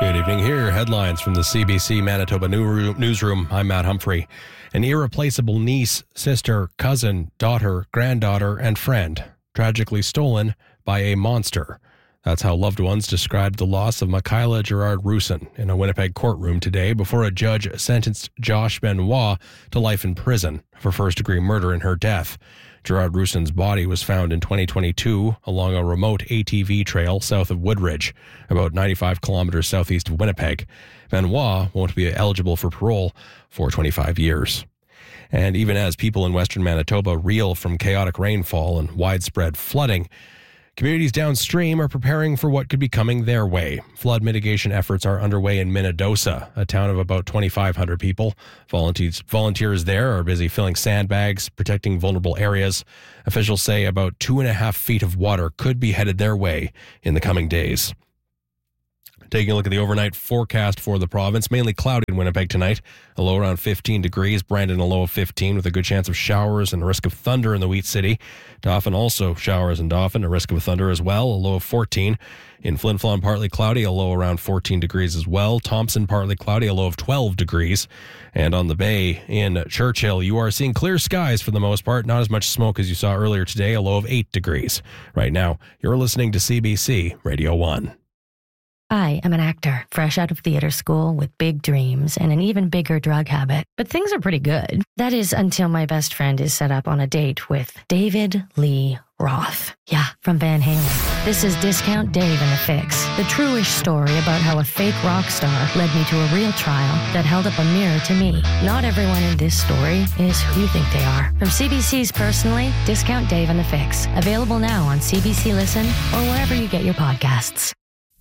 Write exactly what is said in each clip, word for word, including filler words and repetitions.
Good evening. Here are headlines from the C B C Manitoba Newsroom. I'm Matt Humphrey. An irreplaceable niece, sister, cousin, daughter, granddaughter, and friend tragically stolen by a monster. That's how loved ones described the loss of Michaela Girard-Roussin in a Winnipeg courtroom today before a judge sentenced Josh Benoit to life in prison for first-degree murder in her death. Girard-Roussin's body was found in twenty twenty-two along a remote A T V trail south of Woodridge, about ninety-five kilometers southeast of Winnipeg. Benoit won't be eligible for parole for twenty-five years. And even as people in western Manitoba reel from chaotic rainfall and widespread flooding, communities downstream are preparing for what could be coming their way. Flood mitigation efforts are underway in Minnedosa, a town of about twenty-five hundred people. Volunteers, volunteers there are busy filling sandbags, protecting vulnerable areas. Officials say about two and a half feet of water could be headed their way in the coming days. Taking a look at the overnight forecast for the province, mainly cloudy in Winnipeg tonight. A low around fifteen degrees. Brandon, a low of fifteen with a good chance of showers and a risk of thunder in the Wheat City. Dauphin also showers in Dauphin, a risk of thunder as well, a low of fourteen. In Flin Flon, partly cloudy, a low around fourteen degrees as well. Thompson, partly cloudy, a low of twelve degrees. And on the bay in Churchill, you are seeing clear skies for the most part. Not as much smoke as you saw earlier today, a low of eight degrees. Right now, you're listening to C B C Radio one. I am an actor, fresh out of theater school with big dreams and an even bigger drug habit. But things are pretty good. That is until my best friend is set up on a date with David Lee Roth. Yeah, from Van Halen. This is Discount Dave and the Fix, the true-ish story about how a fake rock star led me to a real trial that held up a mirror to me. Not everyone in this story is who you think they are. From C B C's Personally, Discount Dave and the Fix. Available now on C B C Listen or wherever you get your podcasts.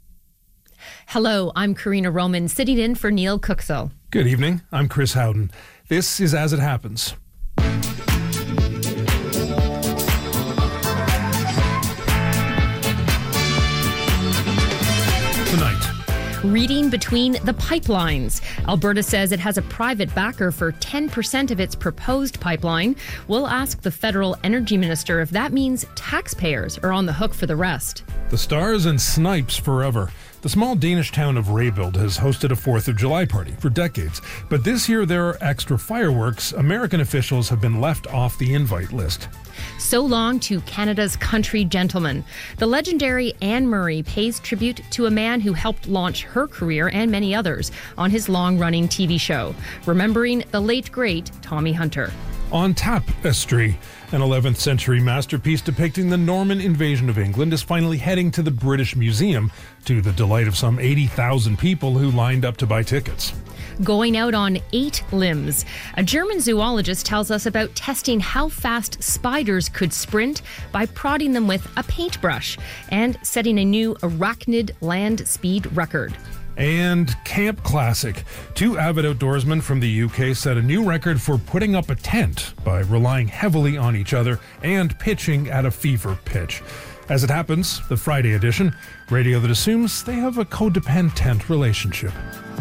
Hello, I'm Karina Roman, sitting in for Neil Cooksall. Good evening, I'm Chris Howden. This is As It Happens. Tonight. Reading between the pipelines. Alberta says it has a private backer for ten percent of its proposed pipeline. We'll ask the federal energy minister if that means taxpayers are on the hook for the rest. The Stars and Snipes forever. The small Danish town of Raybild has hosted a fourth of July party for decades, but this year there are extra fireworks. American officials have been left off the invite list. So long to Canada's country gentleman. The legendary Anne Murray pays tribute to a man who helped launch her career and many others on his long-running T V show, remembering the late, great Tommy Hunter. On Tapestry, an eleventh century masterpiece depicting the Norman invasion of England is finally heading to the British Museum, to the delight of some eighty thousand people who lined up to buy tickets. Going out on eight limbs. A German zoologist tells us about testing how fast spiders could sprint by prodding them with a paintbrush and setting a new arachnid land speed record. And Camp Classic. Two avid outdoorsmen from the U K set a new record for putting up a tent by relying heavily on each other and pitching at a fever pitch. As it happens, the Friday edition, radio that assumes they have a codependent relationship.